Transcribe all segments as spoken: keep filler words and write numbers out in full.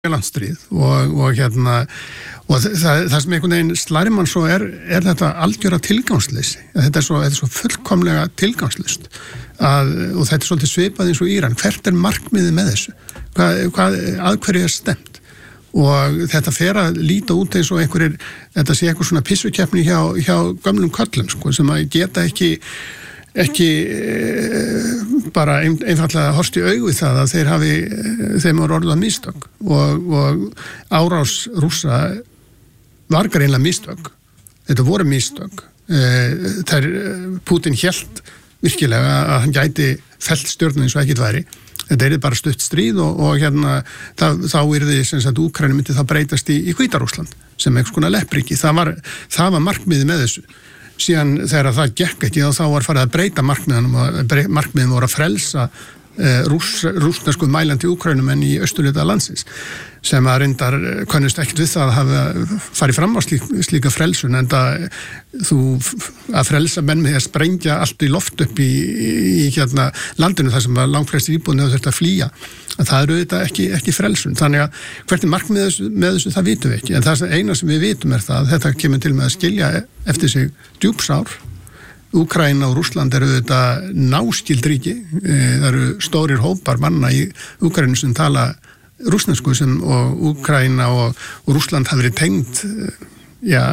landstríð og, og hérna og það, það sem einhvern veginn slærir mann svo er, er þetta algjöra tilgangsleysi. Þetta er svo, þetta er svo fullkomlega tilgangslust að, og þetta er svolítið svipað eins og Íran. Hvert er markmiðið með þessu? Hvað, hvað, að hverju er stemt? Og þetta fer að líta út eins og einhverjir, þetta sé eitthvað svona pissukeppni hjá, hjá gömlum köllum sko, sem að geta ekki ekki e, bara ein, einfallega horfst í augu við það að þeir hafi þeim voru orðið að mistök og, og árás Rússa var greinlega mistök. Þetta voru mistök. E, þær, Putin hélt virkilega að hann gæti fellt stjórnum eins og ekkert væri. Þetta er bara stutt stríð og, og hérna það, þá er því sem sagt Úkraína myndi það breytast í, í Hvíta-Rússland sem einhvers konar leppríki. Það var, það var markmiðið með þessu. Síðan þegar það gekk ekki þá var farið að breyta markmiðanum og markmiðin voru að frelsa eh, rúss, rússnesku mælandi Úkraínumenn í austurhluta landsins sem að reyndar kannast ekkert við það að hafa farið fram á slík, slíka frelsun en það þú að frelsa menn með að sprengja allt í loft upp í, í hérna landinu þar sem langflestir íbúðin hefur þurft að flýja að það eru þetta ekki, ekki frelsun þannig að hvert er markmið með þessu, með þessu það vitum við ekki en það eina sem við vitum er það að þetta kemur til með að skilja eftir sig djúpsár. Úkraína og Rússland eru þetta náskild ríki það eru stórir hópar manna í Úkraínu sem tala rússnesku sem og Úkraína og, og Rússland hafi verið tengd ja,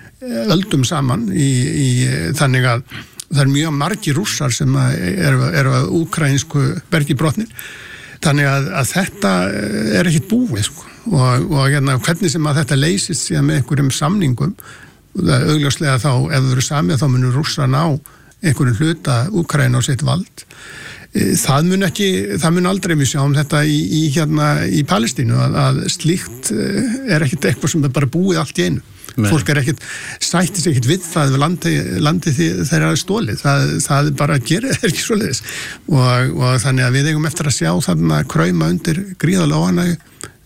öldum saman í, í þannig að það er mjög margir rússar sem eru er að úkraínsku bergibrotnir þannig að, að þetta er ekkit búið sko. og, og hérna, hvernig sem að þetta leysist síðan með einhverjum samningum það augljóslega þá ef það eru samið þá munur rússar ná einhverjum hluta Úkraína á sitt vald það mun ekki, það mun aldrei við sjáum þetta í, í hérna í Palestínu að, að slíkt er ekkit eitthvað sem er bara búið allt í einu. Men. Fólk er ekkit, sættis ekkit við það við landi, landi þeirra stólið. Það, það bara gerir það ekki svoleiðis. Og, og þannig að við eigum eftir að sjá þarna krauma undir gríðarlega óánægju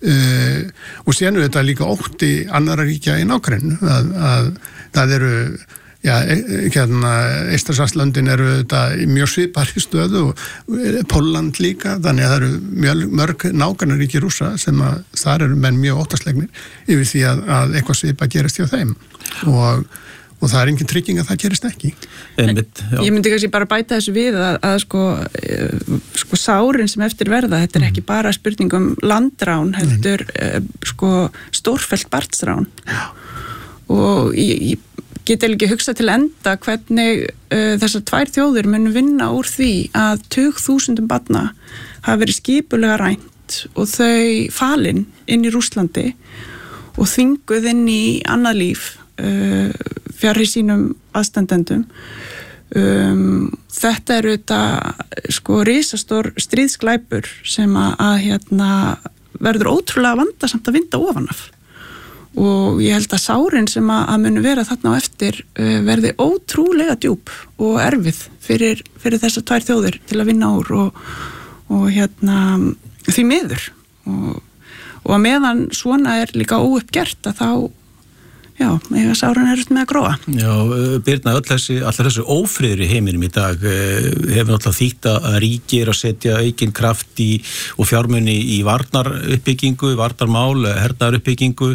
uh, og síðan er þetta líka ótti annarra ríkja í nágrennu að, að það eru Já, hérna, Eystrasaltslöndin eru þetta mjög svipari stöðu og Pólland líka, þannig að það eru mjög, mörg nágrannaríki Rússa sem að þar eru menn mjög óttaslegnir yfir því að, að eitthvað svipa gerist hjá þeim og, og það er engin trygging að það gerist ekki. En, ég myndi kannski bara bæta þessu við að, að sko, sko sárin sem eftir verða, þetta er ekki bara spurning um landrán, heldur sko stórfellt barnsrán Já. Og ég, ég get ekki hugsa til enda hvernig uh, þessar tvær þjóðir mun vinna úr því að tugþúsundum barna hafa verið skipulega rænt og þau falin inn í Rússlandi og þvinguð inn í annað líf uh, fjarri sínum aðstandendum. Um, þetta eru þetta sko risastór stríðsglæpur sem að, að hérna, verður ótrúlega vandasamt að vinda ofan af. Og ég held að sárin sem að, að munu vera þarna á eftir uh, verði ótrúlega djúp og erfið fyrir, fyrir þessar tvær þjóðir til að vinna úr og, og hérna því miður og, og að meðan svona er líka óuppgert að þá já, eiga sárin er með að gróa. Já, Birna, öll þessi, allar þessu ófriður í heiminum í dag hefur náttúrulega þýtt að ríki er að setja aukinn kraft í, og fjármuni í varnaruppbyggingu, varnarmál, hernaðaruppbyggingu.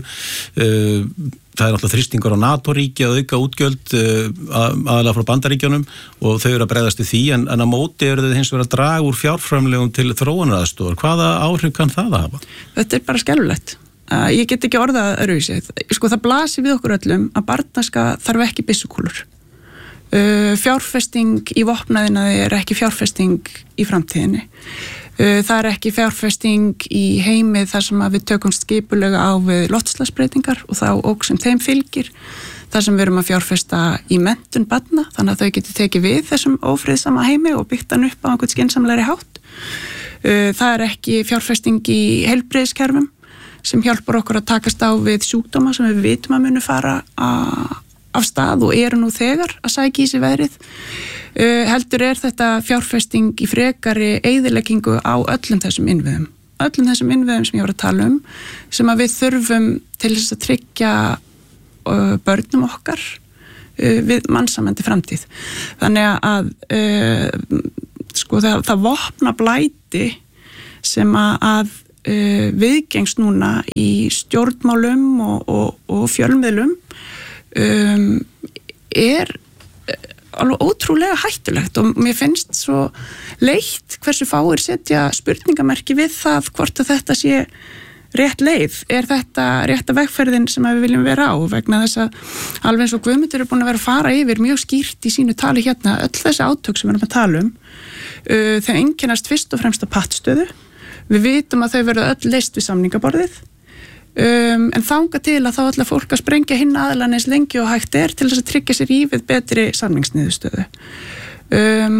Það er náttúrulega þrýstingur á NATO-ríki að auka útgjöld aðalega frá Bandaríkjunum og þau eru að bregðast í því, en, en á móti eru þau hins vegar að draga úr fjárframlegum til þróunaraðstoðar. Hvaða áhrif kann það að hafa? Þetta er bara skelfilegt. Uh, ég get ekki orðað öðruvísi. Sko það blasir við okkur öllum að barnaska þarf ekki byssukúlur. Uh, fjárfesting í vopnaðinaði er ekki fjárfesting í framtíðinni. Uh, það er ekki fjárfesting í heimi þar sem að við tökumst skipulega á við loftslagsbreytingar og þá óg sem þeim fylgir. Þar sem við erum að fjárfesta í menntun barna, þannig að þau geti tekið við þessum ófriðsama heimi og byggt hann upp á einhvern skynsamlegri hátt. Uh, það er ekki fjárfesting í heilbrigðiskerfum sem hjálpar okkur að takast á við sjúkdóma sem við vitum að munu fara af stað og eru nú þegar að sækja í sig veðrið. Uh, heldur er þetta fjárfesting í frekari eyðileggingu á öllum þessum innviðum. Öllum þessum innviðum sem ég var að tala um, sem að við þurfum til þess að tryggja uh, börnum okkar uh, við mannsamandi framtíð. Þannig að uh, sko, það, það vopna blæti sem að uh, viðgengst núna í stjórnmálum og, og, og fjölmiðlum um, er alveg ótrúlega hættulegt og mér finnst svo leitt hversu fáir setja spurningamerki við það hvort að þetta sé rétt leið, er þetta rétta vegferðin sem við viljum vera á vegna þess að alveg eins og Guðmundur er búin að vera að fara yfir mjög skýrt í sínu tali hérna, öll þessi átök sem við erum að tala um uh, þau einkennast fyrst og fremst að pattstöðu, við vitum að þau verða öll leyst við samningaborðið Um, en þangað til að þá ætla fólk að sprengja hinn aðlan eins lengi og hægt er til þess að tryggja sér í við betri samningsniðurstöðu um,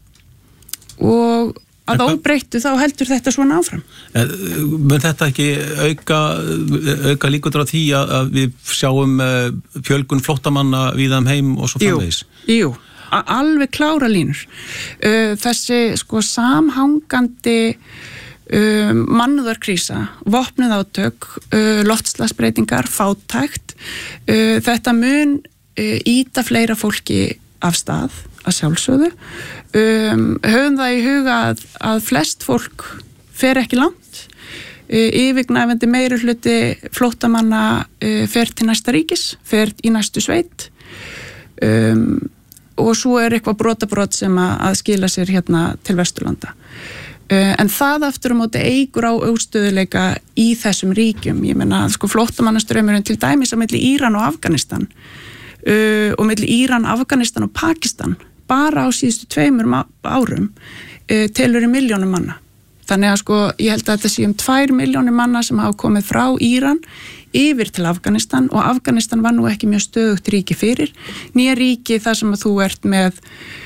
og að óbreyttu þá heldur þetta svona áfram. Mun þetta ekki auka, auka líkundur á því að, að við sjáum fjölgun flóttamanna víða um heim og svo framvegis? Jú, jú, alveg klára línur. Þessi sko samhangandi Um, mannúðarkrísa, vopnuð átök, uh, loftslagsbreytingar, fátækt, uh, þetta mun uh, ýta fleira fólki af stað að sjálfsögðu. Um, höfum það í huga að, að flest fólk fer ekki langt, uh, yfirgnæfandi meiri hluti flóttamanna uh, fer til næsta ríkis, fer í næstu sveit um, og svo er eitthvað brotabrot sem að, að skila sér hérna til Vesturlanda. En það aftur á móti eigur á óstöðuleika í þessum ríkjum. Ég meina, sko, flóttamannastraumurinn til dæmis á milli Íran og Afganistan uh, og milli Íran, Afganistan og Pakistan bara á síðustu tveimur árum uh, telur í milljónum manna. Þannig að sko, ég held að þetta sé um tvær milljónir manna sem hafa komið frá Íran yfir til Afganistan og Afganistan var nú ekki mjög stöðugt ríki fyrir. Nýja ríki þar sem að þú ert með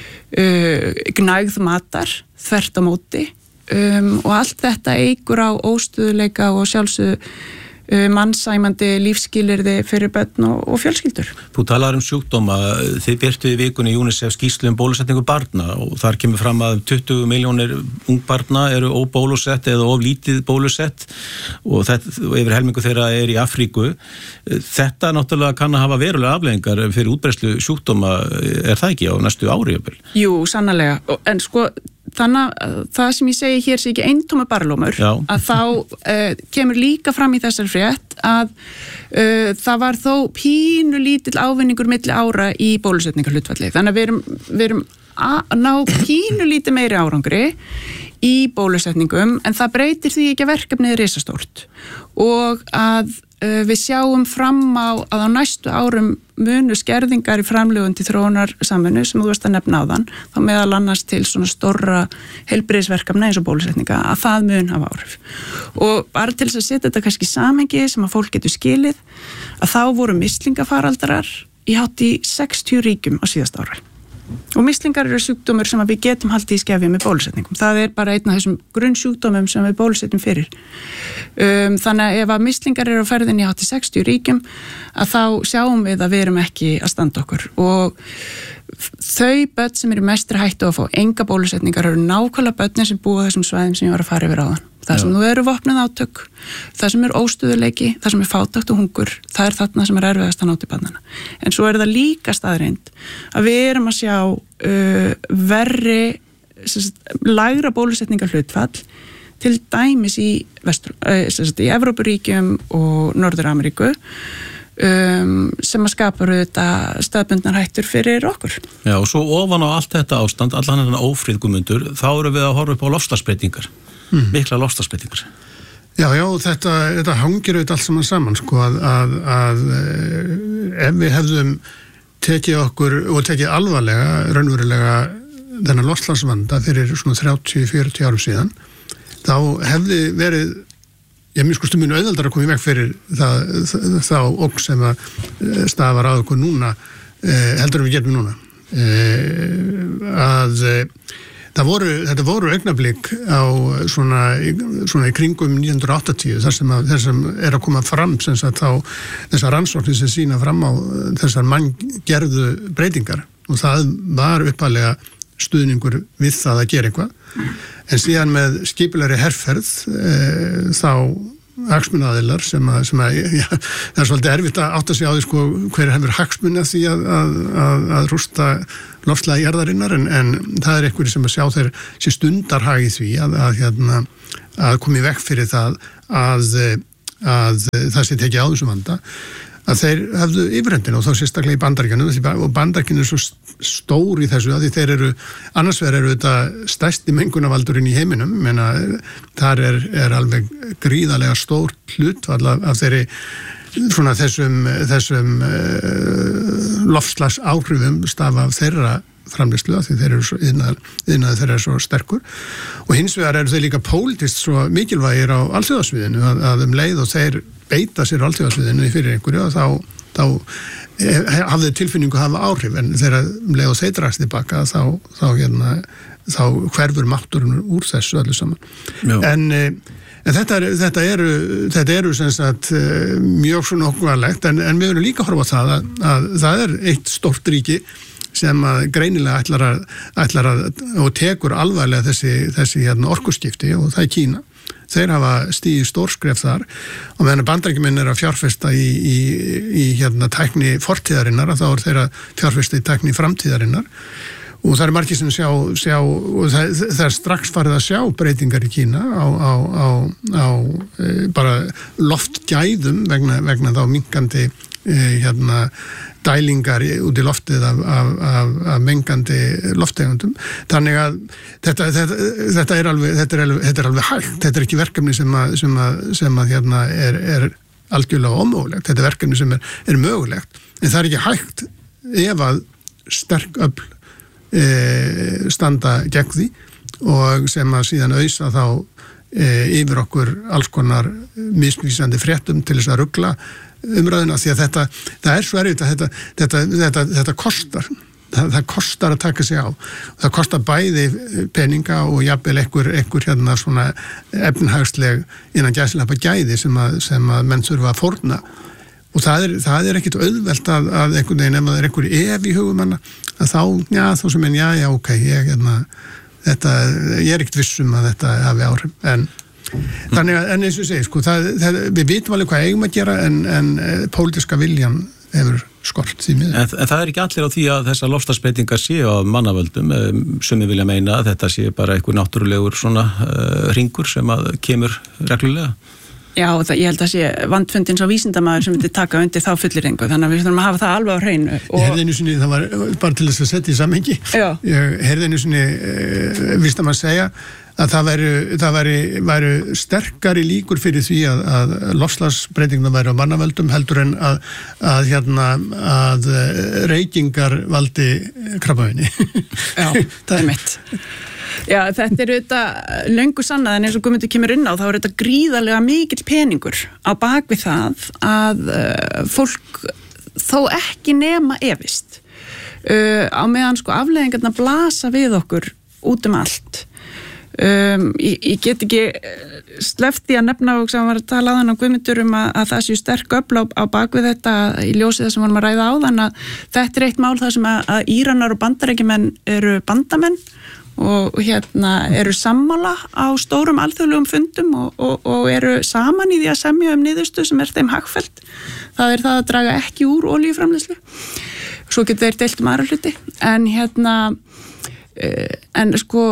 uh, gnægð matar, þvert á móti. Um, og allt þetta eigur á óstöðuleika og sjálfsögðu uh, mannsæmandi lífsskilyrði fyrir börn og, og fjölskyldur. Þú talar um sjúkdóma, þið birtu í vikunni UNICEF skýrslu um bólusetningu barna og þar kemur fram að tuttugu milljónir ungbarna eru óbólusett eða oflítið bólusett og, þetta, og yfir helmingu þeirra er í Afríku. Þetta náttúrulega kann að hafa verulega afleiðingar fyrir útbreiðslu sjúkdóma, er það ekki á næstu ári? Jú, sannarlega, en sko þannig að það sem ég segi hér sé ekki eintóma barlómur, Já. að þá uh, kemur líka fram í þessar frétt að uh, það var þó pínu lítill ávinningur milli ára í bólusetningarhlutfalli. Þannig að við erum, við erum að ná pínu lítið meiri árangri í bólusetningum en það breytir því ekki að verkefnið er risastórt og að uh, við sjáum fram á að á næstu árum munu skerðingar í framlögun til þróunarsamvinnu sem þú veist að nefna áðan, þá meðal annars til svona stórra heilbrigðisverkefna eins og bólusetninga, að það mun hafa áhrif. Og bara til þess að setja þetta kannski í samhengi sem að fólk getur skilið, að þá voru mislingafaraldarar í hátt í sextíu ríkjum á síðasta ári. Og mislingar eru sjúkdómur sem við getum haldið í skefjum með bólusetningum. Það er bara einn af þessum grunnsjúkdómum sem við bólusetjum fyrir. Um, þannig að ef að mislingar eru á ferðinni í hátt í sextíu ríkjum, að þá sjáum við að við erum ekki að standa okkur. Og þau börn sem eru mestri hættu að fá enga bólusetningar eru nákvæmlega börnin sem búa á þessum svæðum sem ég var að fara yfir áðan. Það sem nú eru vopnuð átök, það sem er óstöðuleiki, það sem er fátækt og hungur, það er þarna sem er erfiðast að ná til barnanna. En svo er það líka staðreind að við erum að sjá uh, verri, sagt, lægra bólusetningarhlutfall til dæmis í, vestur, uh, sagt, í Evrópuríkjum og Norður-Ameríku um, sem að skapa auðvitað staðbundnar hættur fyrir okkur. Já, og svo ofan á allt þetta ástand, allan þennan ófrið Guðmundur, þá eru við að horfa upp á loftslagsbreytingar. Mm. Mikla loftslagsbreytingar. Já, já, þetta, þetta hangir auðvitað allt saman saman, sko, að, að, að ef við hefðum tekið okkur og tekið alvarlega, raunverulega þennan loftslagsvanda fyrir svona þrjátíu til fjörutíu árum síðan, þá hefði verið, ég minn sko stundum auðveldar að koma í veg fyrir það, það, þá ógn sem að stafar að okkur núna, eh, heldur við getum núna. Eh, að Það voru, þetta voru augnablík á svona, svona í kringum nítján hundruð áttatíu þar sem, að, þar sem er að koma fram sem sagt þá þessar rannsóknir sem sína fram á þessar manngerðu breytingar og það var uppalega stuðningur við það að gera eitthvað en síðan með skipulagri herferð e, þá hagsmunaaðilar sem að, sem að já, það er svolítið erfitt að átta sig á því sko hver hefur hagsmuni að því að, að, að, að rústa loftslagi jarðarinnar en, en það er einhverjir sem að sjá þeir sé stundarhag í því að, að, hérna, að komi vekk fyrir það að, að það sé tekið á þessum vanda að þeir hafðu yfirhöndin og þá sérstaklega í Bandaríkjunum og Bandaríkjunum er svo stór í þessu að því þeir eru, annars vegar eru þetta stærsti mengunavaldurinn í heiminum, menna þar er, er alveg gríðarlega stór hlut af þeirri svona þessum, þessum uh, loftslags áhrifum stafa af þeirra framleiðslu því þeir eru svo yðnaður þeirra er svo sterkur og hins vegar eru þeir líka pólitískt svo mikilvægir á alþjóðasviðinu að, að um leið og þeir beita sér á alþjóðasviðinu fyrir einhverju og þá, þá hafði tilfinningu að hafa áhrif en þegar um leið og þeir dragst tilbaka þá, þá, hérna, þá hverfur mátturinn úr þessu öllu saman. En, en þetta, er, þetta eru, þetta eru sem sagt, mjög svona okkurlegt en, en við verðum líka að horfa á það að, að það er eitt stórt ríki sem að greinilega ætlar að, ætlar að og tekur alvarlega þessi, þessi hérna, orkuskipti og það er Kína. Þeir hafa stigið stórskref þar og meðan Bandaríkjamenn er að fjárfesta í, í, í hérna, tækni fortíðarinnar þá er þeir að fjárfesta í tækni framtíðarinnar og það er margir sem sjá, sjá og það, það er strax farið að sjá breytingar í Kína á, á, á, á e, bara loftgæðum vegna, vegna þá minkandi e, hérna dælingar út í loftið af, af, af, af mengandi lofttegundum. Þannig að þetta, þetta, þetta, er alveg, þetta, er alveg, þetta er alveg hægt. Þetta er ekki verkefni sem að, sem að, sem að hérna er, er algjörlega ómögulegt. Þetta er verkefni sem er, er mögulegt. En það er ekki hægt ef að sterk öfl e, standa gegn því og sem að síðan ausa þá e, yfir okkur alls konar misvísandi fréttum til þess að rugla umræðina því að þetta, það er svo erfitt að þetta, þetta, þetta, þetta kostar, það, það kostar að taka sig á. Það kostar bæði peninga og jafnvel einhver, einhver hérna svona efnhagsleg innan gæslappa gæði sem að, sem að menn þurfa að fórna. Og það er, það er ekkit auðvelt að, að einhvern veginn, ef það er einhver ef í hugum hana, að þá, já, þá sem en, já, já, ok, ég, hérna, þetta, ég er ekkit vissum að þetta hafi áhrif, en þannig að, en eins og segi, sko, það, það, við vitum alveg hvað eigum að gera en, en pólitíska viljan hefur skort því miður. En, en það er ekki allir á því að þessar loftslagsbreytingar séu á mannavöldum, sem við vilja meina að þetta sé bara einhver náttúrulegur svona uh, hringur sem að kemur reglulega. Já, það, ég held að sé vandfundin svo vísindamaður sem myndi taka undir þá fullyrðingu, þannig að við þurfum að hafa það alveg á hreinu. Og... Ég heyrði einu sinni, það var bara til þess að setja í samhengi, Já. Ég heyrði einu sinni uh, vísindamaður segja að það væru, það væri, væru sterkari líkur fyrir því að, að loftslagsbreytinguna væri á mannavöldum heldur en að, að, hérna, að reykingar valdi krabbameini. Já, það er mitt. Já, þetta er auðvitað löngu sannað en eins og Guðmundur kemur inn á þá er þetta gríðarlega mikill peningur á bak við það að uh, fólk þó ekki nema efist uh, á meðan sko afleiðingarna blasa við okkur út um allt. Um, ég, ég get ekki sleppt í að nefna og sem var að tala á þann á Guðmundur um að, að það séu sterk öfl á, á bakvið þetta í ljósið það sem varum að ræða á þannig að þetta er eitt mál það sem að, að Íranar og Bandaríkjamenn eru bandamenn og hérna eru sammála á stórum alþjóðlegum fundum og, og, og eru saman í því að semja um niðurstu sem er þeim hagfellt. Það er það að draga ekki úr olíuframleiðslu. Svo getur þeir deilt um aðra hluti. En hérna, en sko,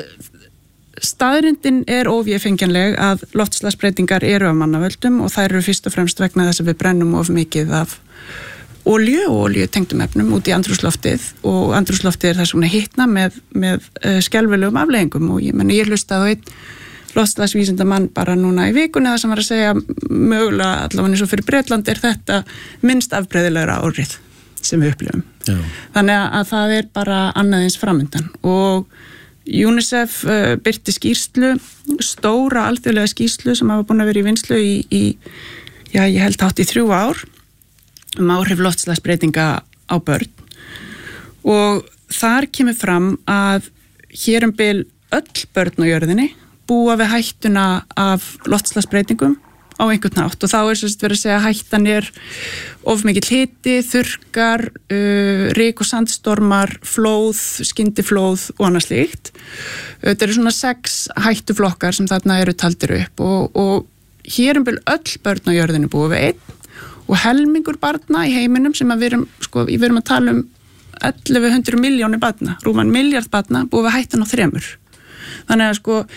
staðrindin er óvéfengjanleg að loftslagsbreytingar eru af mannavöldum og þær eru fyrst og fremst vegna þess að við brennum of mikið af olíu og olíutengdum efnum út í andrúmsloftið og andrúmsloftið er það svona hitna með, með uh, skelfilegum afleiðingum og ég menn ég hlustaði á einn loftslagsvísindamann bara núna í vikunni það sem var að segja mögulega allavega eins og fyrir Bretland er þetta minnst afbreyðilegra árið sem við upplifum. Já. Þannig að það er bara annað eins framundan og UNICEF uh, birti skýrslu, stóra alþjóðlega skýrslu sem hafa búin að vera í vinnslu í, í já ég held hátt í þrjú ár um áhrif loftslagsbreytinga á börn og þar kemur fram að hér um bil öll börn á jörðinni búa við hættuna af loftslagsbreytingum á einhvern nátt og þá er sérst verið að segja að hættan er of mikill hiti, þurrkar, uh, ryk og sandstormar, flóð, skyndiflóð og annað slíkt. Þetta eru svona sex hættuflokkar sem þarna eru taldir upp og, og hér um bil öll börn á jörðinu búa við einn og helmingur barna í heiminum sem að við erum, sko, við erum að tala um ellefu hundruð milljónir barna, rúman miljard barna búa við hættan á þremur. Þannig að sko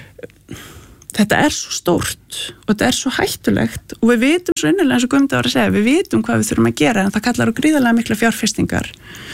þetta er svo stórt og þetta er svo hættulegt og við vitum svo innilega eins og Guðmundur var að segja, við vitum hvað við þurfum að gera en það kallar á gríðarlega mikla fjárfestingar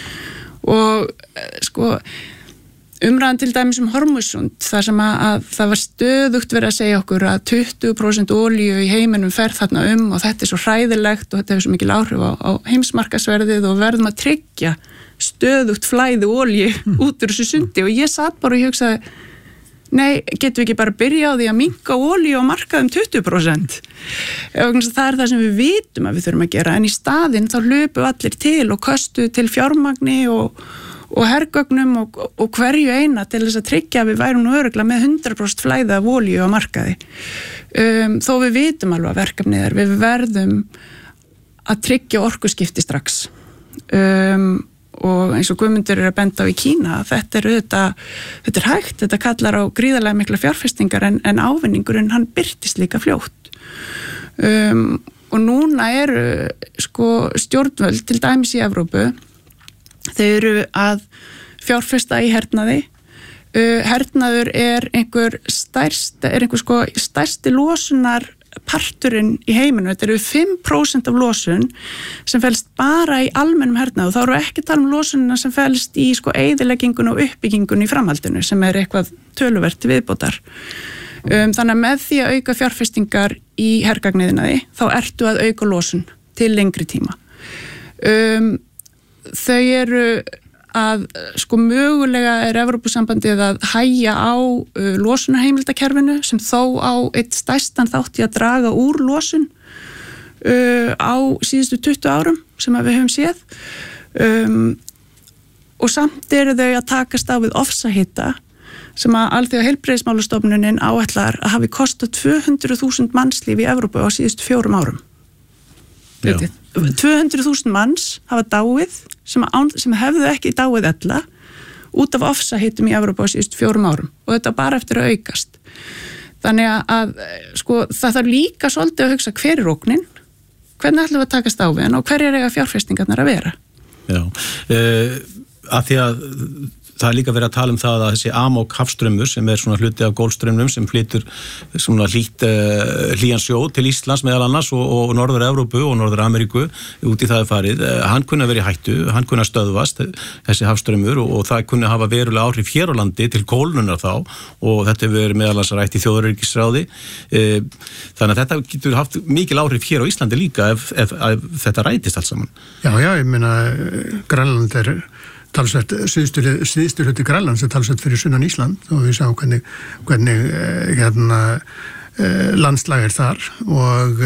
og sko umræðan til dæmis um Hormuzsund þar sem að, að það var stöðugt verið að segja okkur að tuttugu prósent olíu í heiminum fer þarna um og þetta er svo hræðilegt og þetta hefur svo mikil áhrif á, á heimsmarkaðsverðið og verðum að tryggja stöðugt flæði olíu mm. út úr þessu sundi og ég satt bara og ég hugsaði nei, getum við ekki bara byrja á því að minnka olíu á markaðum tuttugu prósent og það er það sem við vitum að við þurfum að gera en í staðinn þá hlupum allir til og köstu til fjármagni og, og hergögnum og, og hverju eina til þess að tryggja að við værum nú örugglega með hundrað prósent flæði af olíu á markaði um, þó við vitum alveg að verkefnið er við verðum að tryggja orkuskipti strax um og eins og Guðmundur er að benda á í Kína þetta er auðvitað, þetta er hægt þetta kallar á gríðarlega mikla fjárfestingar en, en ávinningurinn hann birtist líka fljótt um, og núna eru sko stjórnvöld til dæmis í Evrópu þau eru að fjárfesta í hernaði uh, hernaður er einhver stærst er einhver sko stærsti losunar parturinn í heiminu, þetta eru fimm prósent af losun sem felst bara í almennum hernaði og þá eru ekki tala um losunina sem felst í sko eyðileggingun og uppbyggingun í framhaldinu sem er eitthvað töluvert viðbótar. Um, þannig að með því að auka fjárfestingar í hergagniðinaði þá ertu að auka losun til lengri tíma. Um, þau eru að sko mögulega er Evrópusambandið að hægja á uh, losunarheimildakerfinu sem þó á eitt stærstan þátt í að draga úr losun uh, á síðustu tuttugu árum sem að við höfum séð um, og samt eru þau að takast á við ofsahita sem að Alþjóða heilbrigðismálastofnunin áætlar að hafi kostað tvö hundruð þúsund mannslíf í Evrópu á síðustu fjórum árum. tvö hundruð þúsund manns hafa dáið sem, án, sem hefðu ekki dáið ella út af ofsahitum í Evrópu á síðustu fjórum árum og þetta bara eftir að aukast. Þannig að, að sko, það þarf líka svolítið að hugsa hver er ógnin, hvernig ætlum við að takast á við hann og hverjar eiga fjárfestingarnar að vera. Já, uh, að því að það er líka verið að tala um það að þessi Amok hafstraumur sem er svona hluti af Golfstraumnum sem flytur svona hlýtt uh, hlýjan sjó til Íslands meðal annars og, og Norður Evrópu og Norður Ameríku út í það er farið. Uh, hann kunni að vera í hættu, hann kunni að stöðvast þessi hafstraumur og, og það kunni að hafa verulega áhrif hér á landi til kólnunar þá og þetta hefur verið meðal annars rætt í þjóðaröryggisráði. Uh, þannig að þetta getur haft mikil áhrif hér á Íslandi líka ef, ef, ef, ef þetta rætist allt saman. Já, já, ég meina Grænland er talsvert, síðustu hluti Grænlands er talsvert fyrir sunnan Ísland og við sjáum hvernig, hvernig hérna, landslag er þar og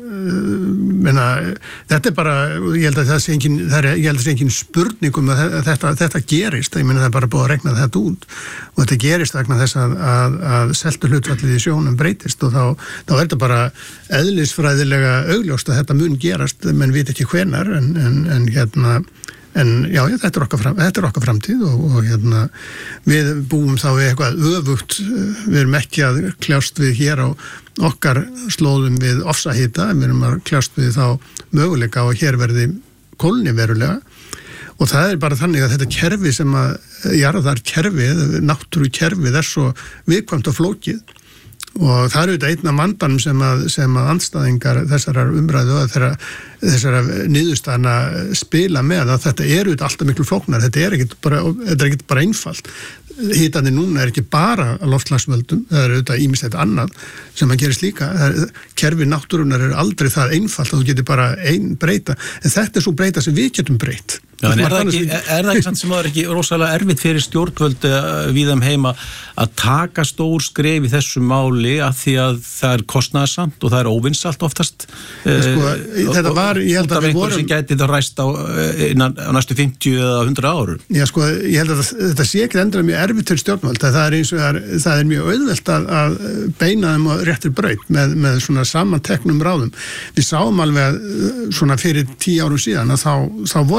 menna, þetta er bara, ég held að það sé engin, það er, ég held að það sé engin spurningum að þetta, þetta gerist, ég meina það er bara búið að rekna þetta út og þetta gerist vegna þess að, að, að seltu hlutfallið í sjónum breytist og þá, þá er þetta bara eðlisfræðilega augljóst að þetta mun gerast, menn veit ekki hvenar en, en, en hérna En já, já, þetta er okkar, fram, þetta er okkar framtíð og, og hérna, við búum þá við eitthvað öfugt, við erum ekki að kljást við hér á okkar slóðum við ofsahita, við erum að kljást við þá möguleika og hér verði kólni verulega og það er bara þannig að þetta kerfi sem að jarðar kerfið, náttúru kerfið er svo viðkvæmt og flókið og það eru þetta einna mandanum sem að, sem að andstæðingar þessarar umræðu og þeirra, þessara niðurstaðna spila með að þetta eru alltaf miklu flóknar, þetta er ekkit bara, þetta er ekkit bara einfalt. Hitandi núna er ekki bara að loftslagsvöldum, það er auðvitað ýmislegt annað sem að gerist líka. Kerfi náttúrunar er aldrei það einfalt að þú getur bara ein breyta, en þetta er svo breyta sem við getum breytt. Já, en er það ekki, er það ekki samt sem það er ekki rosalega erfitt fyrir stjórnvöld við þeim heima að taka stór skref í þessu máli að því að það er kostnaðarsamt og það er óvinsalt oftast sko, þetta var, ég held að við vorum sem gæti það ræst á, innan, á næstu fimmtíu eða hundrað árum. Já, sko, ég held að þetta sé ekki endur mjög erfitt til stjórnvöld, það er eins og það er, það er mjög auðvelt að, að beina þeim á réttir braut með, með svona samanteknum ráðum. Við sáum alveg að svona fyrir tíu árum síðan að þá, þá voru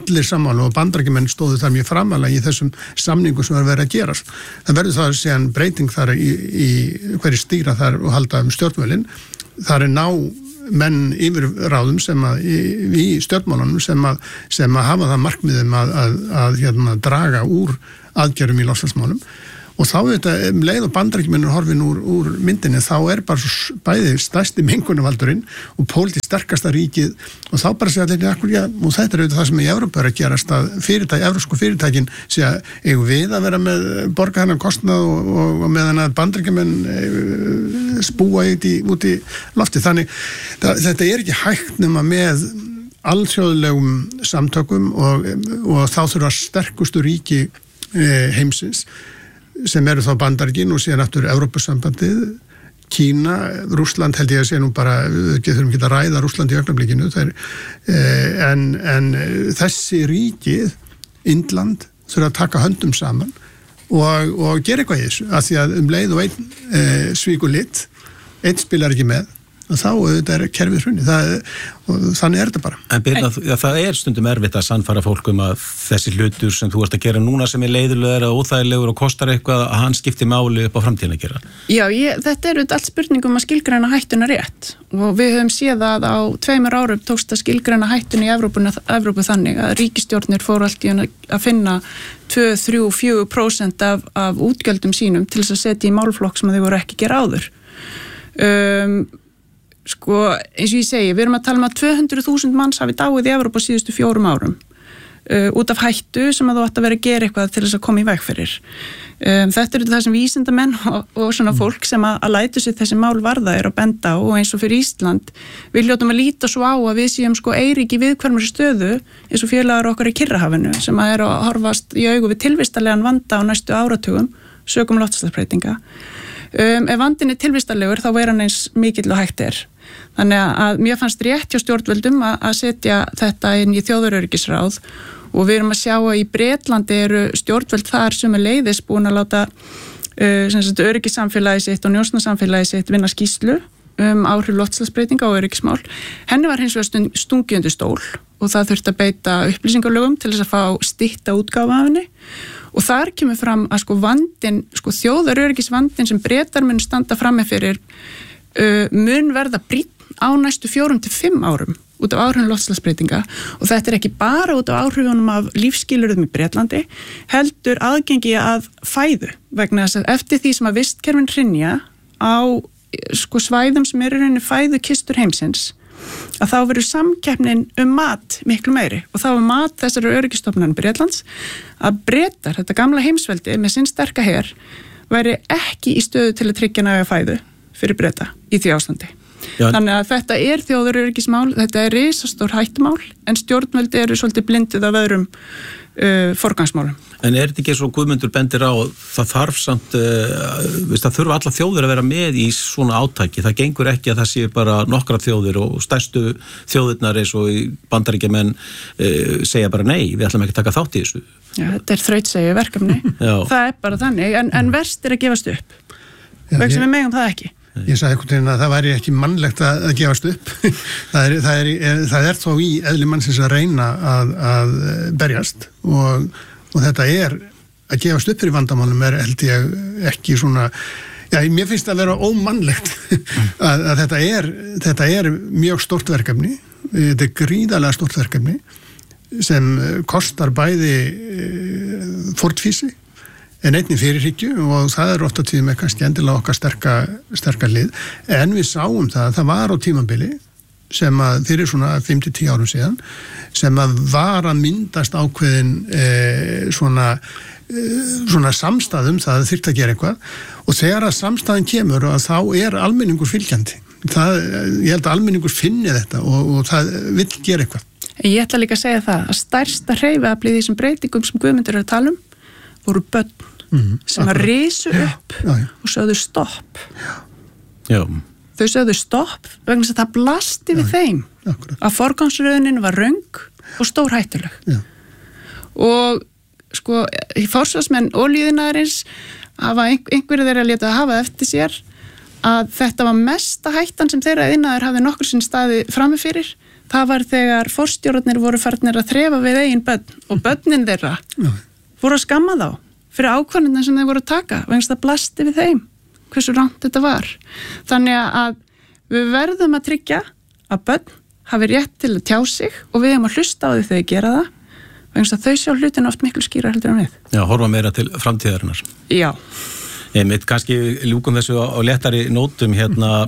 allir sammála og Bandaríkjamenn stóðu þar mjög framalega í þessum samningum sem var verið að gerast. Það verður það síðan breyting þar í, í hverju stýra þar og halda um stjórnvölinn. Það er ná menn yfirráðum sem að í, í stjórnmálunum sem að, sem að hafa það markmiðum að, að, að hérna, draga úr aðgerðum í loftslagsmálum. Og þá þetta, um leið og Bandaríkjamenn er horfin úr, úr myndinni, þá er bara svo bæði stærsti mengunarvaldurinn og pólitískt sterkasta ríkið og þá bara segja allir, akkur, já, og þetta er auðvitað það sem í Evrópu er að gerast, að fyrirtæki, evrópsku fyrirtækin segja, eigum við að vera með borga hennar kostnað og, og, og meðan að Bandaríkjamenn spúa út í, út í lofti. Þannig, það, þetta er ekki hægt nema með alþjóðlegum samtökum og, og þá þurfa sterkustu ríki heimsins sem eru þá Bandaríkin og síðan aftur Evrópusambandið, Kína, Rússland held ég að sé nú bara, við þurfum ekki að ræða Rússland í augnablikinu, en, en þessi ríkið, Indland, þurfa að taka höndum saman og, og gera eitthvað í þessu, af því að um leið og einn e, svíkur lit, einn spilar ekki með, og þá auðvitað er kerfið hrunni, það, og þannig er þetta bara. En Birna, ja, það er stundum erfitt að sannfæra fólk um að þessi hlutur sem þú ert að gera núna sem er leiðilegur og óþægilegur og kostar eitthvað, að hann skipti máli upp á framtíðin að gera. Já, ég, þetta er auðvitað allt spurningum að skilgreina hættuna rétt og við höfum séð að á tveimur árum tókst að skilgreina hættuna í Evrópuna, Evrópu þannig að ríkisstjórnir fóru allt í að finna tvö, þrjú, fjögur prósent af, af útgjöldum sínum til þess að setja í málflokk sem þau voru ekki að gera áður. Um, Sko, eins og ég segi, við erum að tala um að tvö hundruð þúsund manns hafi dáið í Evrópu á síðustu fjórum árum uh, út af hættu sem að þú ætti að vera að gera eitthvað til þess að koma í veg fyrir. Um, þetta eru það sem vísindamenn og, og svona fólk sem að, að lætu sér þessi mál varða er að benda og eins og fyrir Ísland við hljótum að líta svo á að við séum sko eyríki viðkvæmari stöðu eins og félagar okkar í Kyrrahafinu sem að er að horfast í augu við tilvistarlegan vanda á næstu áratugum sökum loftslagsbreytinga. Um, ef vandin er tilvistarlegur þá er hann eins mikill og hægt er. Þannig að mér fannst rétt hjá stjórnvöldum að, að setja þetta inn í þjóðaröryggisráð og við erum að sjá að í Bretlandi eru stjórnvöld þar sem er leiðis búin að láta uh, öryggissamfélagi sitt og njósnasamfélagi sitt vinna skýrslu um áhrif loftslagsbreytinga og öryggismál. Henni var hins vegar stungið undir stól og það þurfti að beita upplýsingalögum til þess að fá stytta útgáfa af henni. Og þar kemur fram að sko vandin, sko þjóðaröryggisvandin sem Bretar mun standa frammi fyrir uh, mun verða brýnn á næstu fjórum til fimm árum út af áhrifum loftslagsbreytinga og þetta er ekki bara út af áhrifunum af lífsskilyrðum í Bretlandi, heldur aðgengi að fæðu vegna þess að eftir því sem að vistkerfin hrynja á sko svæðum sem eru rauninni fæðu kistur heimsins að þá verður samkeppnin um mat miklu meiri og þá er mat þessari öryggistofnunar Bretlands að Bretar, þetta gamla heimsveldi með sinn sterka her, væri ekki í stöðu til að tryggja næga fæðu fyrir Breta í því ástandi. Já. Þannig að þetta er þjóðaröryggismál, þetta er risastór hættumál en stjórnvöldi eru svolítið blindið af öðrum uh, forgangsmálum. En er þetta ekki svo Guðmundur bendir á, það þarf samt, uh, veist, það þurfa alla þjóðir að vera með í svona átæki, það gengur ekki að það sé bara nokkra þjóðir og stærstu þjóðirnar eins og Bandaríkjamenn uh, segja bara nei, við ætlum ekki að taka þátt í þessu. Já, þetta er þrautsegju verkefni, það er bara þannig, en, en verst er að gefast upp, vegna sem við megum það ekki. Ég sagði einhvern veginn að það væri ekki mannlegt að, að gefast upp. það, er, það, er, það er þó í eðli mannsins að reyna að, að berjast og, og þetta er að gefast upp fyrir vandamálum er held ég ekki svona, já, mér finnst það að vera ómannlegt að, að þetta er, þetta er mjög stórt verkefni, þetta er gríðarlega stórt verkefni sem kostar bæði fórnfísi en einnig fyrirhyggju og það er oft á tíðum með kannski endilega okkar sterka, sterka lið, en við sáum það að það var á tímabili sem að fyrir svona fimm til tíu árum síðan sem að var að myndast ákveðin eh, svona, eh, svona samstæðum það þyrfti að gera eitthvað og þegar að samstæðin kemur og þá er almenningur fylgjandi. Það, ég held að almenningur finni þetta og, og það vill gera eitthvað. Ég ætla líka að segja það að stærsta hreyfiaflið í þessum breytingum sem Guðmundur er að tala um voru börn mm, sem að risu upp já, já. og sögðu stopp. Já. Þau sögðu stopp vegna þess að það blasti við já, þeim já, að forgangsröðunin var röng og stór hættuleg. Já. Og sko, forsvarsmenn olíuiðnaðarins hafa einhverju þeirra létað að hafa eftir sér að þetta var mesta hættan sem þeirra iðnaður hafði nokkur sinn staði framifyrir. Það var þegar forstjórarnir voru farnir að þrefa við eigin börn og börnin þeirra Já. voru að skamma þá fyrir ákvörðunina sem þeir voru að taka vegna það blasti við þeim hversu rangt þetta var. Þannig að við verðum að tryggja að börn hafi rétt til að tjá sig og við hefum að hlusta á því þegar gera það vegna að þau sjá hlutin oft miklu skýra heldur en við. Já, horfa meira til framtíðarinnar. Já. Einmitt, kannski ljúkum þessu á, á léttari nótum hérna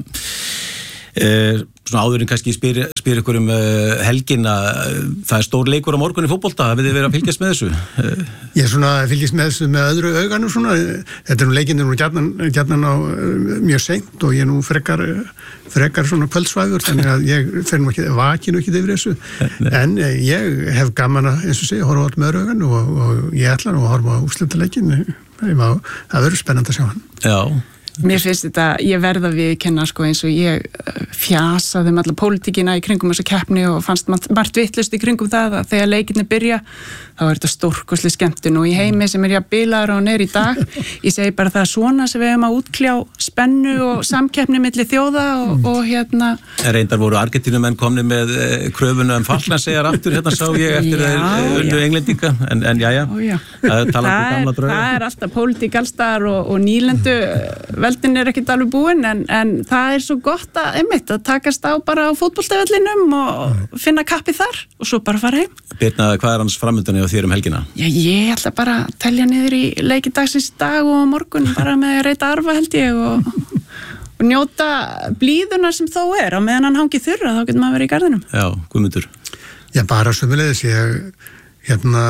Eh, svona áðurinn kannski spyr, spyr ykkur um uh, helgina, það er stór leikur á morgun í fótbolta, hafið þið verið að fylgjast með þessu? Uh. Ég er svona að fylgjast með þessu með öðru auganum svona, þetta er nú leikinir nú gjarnan, gjarnan á uh, mjög seint og ég er nú frekar, frekar svona kvöldsvæður, þannig að ég fer nú ekki, vakinu ekki yfir þessu, en uh, ég hef gaman að, eins og segja, horfa á allt með öðru augan og, og ég ætla nú að horfa á úrslitaleikin, það verður spennandi að sjá hann. Já. Mér finnst þetta, ég verða við kenna sko eins og ég fjasaði um alla pólitíkina í kringum þessu keppni og fannst margt vitlaust í kringum það að þegar leikinni byrja þá er þetta stórkostleg skemmtun og í heimi sem er ég að bilaður og neyri í dag ég segi bara það svona sem við hefum að útkljá spennu og samkeppni milli þjóða og, og hérna Reyndar voru Argentínumenn komni með kröfuna um Falklandseyjar aftur, hérna sá ég eftir unnu englendinga, en, en jájá já. það, það, það er alltaf pólitík allstar og, og nýlendu veldin er ekkert alveg búin en, en það er svo gott að, einmitt, að takast á bara á fótboltavellinum og finna kappi þar og svo bara fara heim. Birna, hvað er hans framöndan á þér um helgina? Já, ég ætla bara að telja niður í leikidagsins dag og morgun bara með að reyta arfa held ég og, og njóta blíðuna sem þó er og meðan hann hangi þurra þá getur maður verið í garðinum. Já, Guðmundur. Já, bara sömuleiðis ég hérna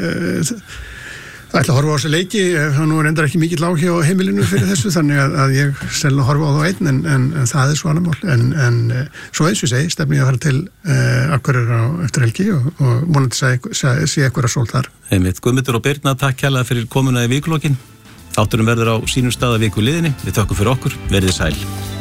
ætla að horfa á þessi leiki, það nú er endar ekki mikill áhugi á heimilinu fyrir þessu þannig að, að ég selna horfa á þá einn en, en, en það er svo annar mál en, en svo eins og segi, stefni ég að fara til uh, Akureyrar á eftir helgi og, og vonandi sé, sé eitthvað sól þar. Einmitt, Guðmundur og Birna, takk kærlega fyrir komuna í vikulokkin. Þátturum verður á sínum stað að viku liðinni. Við þökkum fyrir okkur, verðið sæl.